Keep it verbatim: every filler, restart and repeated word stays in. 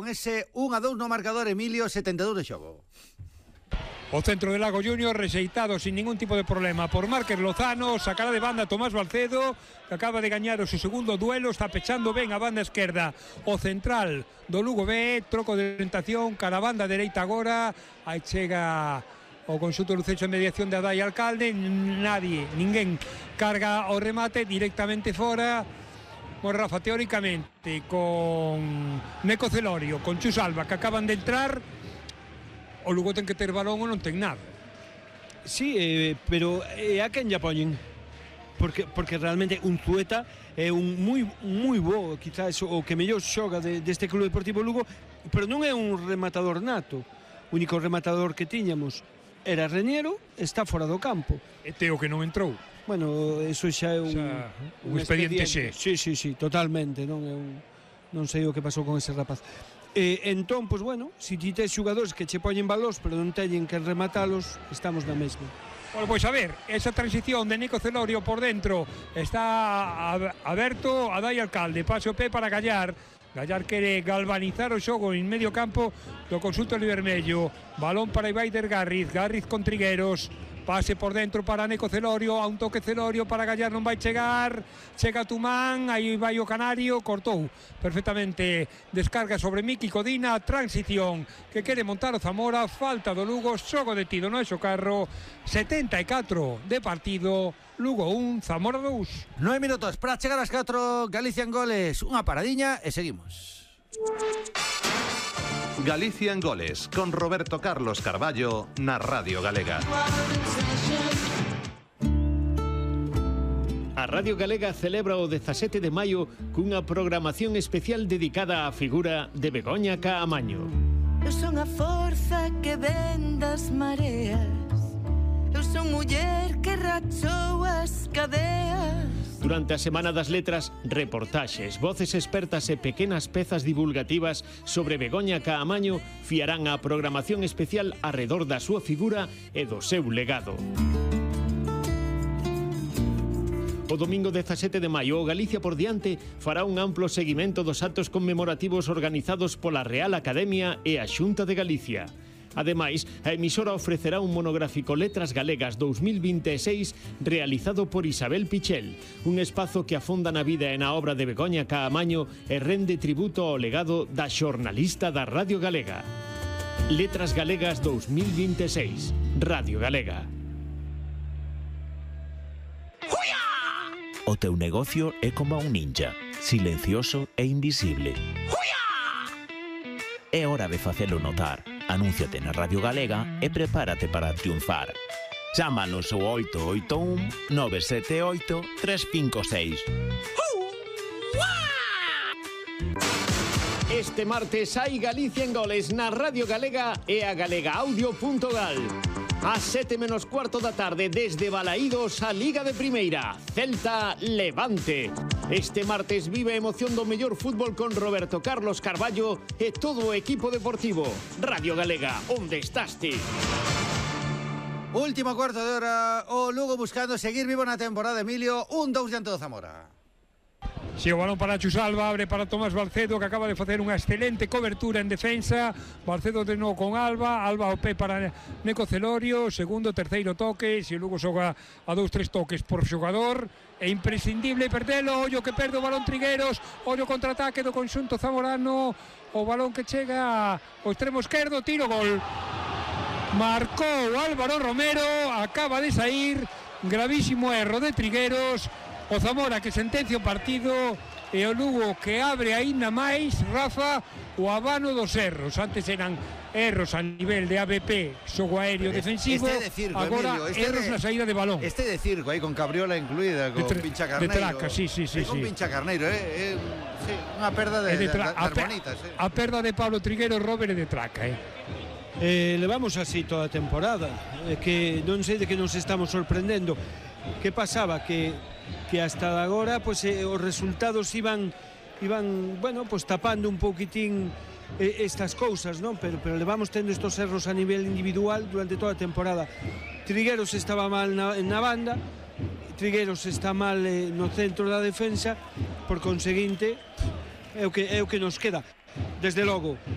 ese un a dous no marcador, Emilio, setenta e dous de xogo. O centro de Lago Junior rexeitado sin ningún tipo de problema por Márquez Lozano, sacará de banda Tomás Balcedo, que acaba de gañar o seu segundo duelo, está pechando ben a banda esquerda o central do Lugo B, troco de orientación, cara a banda dereita agora, aí chega o conxunto lucense en mediación de Adai Alcalde, nadie, ninguén carga o remate directamente fora. Bueno, Rafa, teóricamente con Neco Celorio, con Chus Alba, que acaban de entrar, o Lugo ten que ter balón ou non ten nada. Sí, eh, pero é eh, a quen lla poñen, porque, porque realmente un Zueta é un moi, moi bo, quizás o que mellor xoga de, deste Club Deportivo Lugo, pero non é un rematador nato. O único rematador que tiñamos era Reñero, está fora do campo. E Teo que non entrou. Bueno, eso xa é un, xa, un, un expediente, expediente. Sí, sí, sí, totalmente, non é un, non sei o que pasou con ese rapaz. Eh, entón, pois bueno, se ti tes xugadores que che poñen balós pero non teñen que rematalos, estamos na mesma. Bueno, pois a ver, esa transición de Neco Celorio por dentro está aberto a Adai Alcalde, pase o pé para Gallar. Gallar quere galvanizar o xogo en medio campo do conxunto vermello. Balón para Ibaider Garriz, Garriz con Trigueros. Pase por dentro para Neco Celorio, a un toque Celorio para Gallar, non vai chegar, chega Tumán, aí vai o Canario, cortou perfectamente, descarga sobre Miki Codina, transición que quere montar o Zamora, falta do Lugo, xogo detido no Xocarro, setenta e catro de partido, Lugo un, Zamora dous. Nueve minutos para chegar ás catro, Galicia en goles, unha paradiña e seguimos. Galicia en goles, con Roberto Carlos Carballo na Radio Galega. A Radio Galega celebra o dezasete de maio cunha programación especial dedicada á figura de Begoña Caamaño. Eu son a forza que ven das mareas, eu son muller que rachou as cadeas. Durante a Semana das Letras, reportaxes, voces expertas e pequenas pezas divulgativas sobre Begoña Caamaño fiarán a programación especial arredor da súa figura e do seu legado. O domingo dezasete de maio, o Galicia por diante fará un amplo seguimento dos actos conmemorativos organizados pola Real Academia e a Xunta de Galicia. Ademais, a emisora ofrecerá un monográfico Letras Galegas dous mil vinte e seis realizado por Isabel Pichel, un espazo que afonda na vida e na obra de Begoña Caamaño e rende tributo ao legado da xornalista da Radio Galega. Letras Galegas dous mil vinte e seis, Radio Galega. O teu negocio é como un ninja, silencioso e invisible. É hora de facelo notar. Anúnciate na Radio Galega e prepárate para triunfar. Chámanos ao oito oito un, nove sete oito, tres cinco seis. Este martes hai Galicia en goles na Radio Galega e a galega audio punto gal. A sete menos cuarto da tarde desde Balaídos a Liga de Primeira, Celta Levante. Este martes vive a emoción do mellor fútbol con Roberto Carlos Carballo e todo o equipo deportivo. Radio Galega, onde estás ti? Último cuarto de hora, o Lugo buscando seguir vivo na temporada, Emilio, un dous diante do Zamora. Si o balón para Chus Alba, abre para Tomás Balcedo, que acaba de facer unha excelente cobertura en defensa. Balcedo de novo con Alba, Alba ao pé para Neco Celorio, segundo, terceiro toque. Se o Lugo xoga a dous, tres toques por xogador, é imprescindible perdelo. Ollo que perde o balón Trigueros, ollo contraataque do conxunto zamorano, o balón que chega ao extremo esquerdo, tiro, gol. Marcou Álvaro Romero, acaba de sair, gravísimo erro de Trigueros. O Zamora que sentencia o partido e o Lugo que abre aínda máis, Rafa, o abano dos erros. Antes eran erros a nivel de A B P, xogo aéreo defensivo, este de circo, agora Emilio, este erros de, na saída de balón. Este de circo, aí con cabriola incluída, con de pincha carneiro. De traca, sí, sí, sí. Con sí. pincha carneiro, eh? É sí, unha perda de, de, de, de, de bonitas. Eh. A perda de Pablo Trigueros, Robert de traca, eh? Eh, levamos así toda a temporada, eh, que non sei de que nos estamos sorprendendo. Que pasaba? Que que hasta agora pues, eh, os resultados iban iban, bueno, pues tapando un pouquitín eh, estas cousas, non? Pero, pero levamos tendo estos erros a nivel individual durante toda a temporada. Trigueros estaba mal na, na banda, Trigueros está mal eh, no centro da defensa, por conseguinte é o que, é o que nos queda. Desde logo,